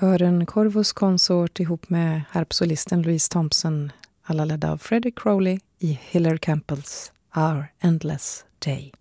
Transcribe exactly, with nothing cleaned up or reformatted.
Kören Corvus Consort ihop med harpsolisten Louise Thompson, alla ledda av Frederick Crowley i Hiller Campbells Our Endless Day.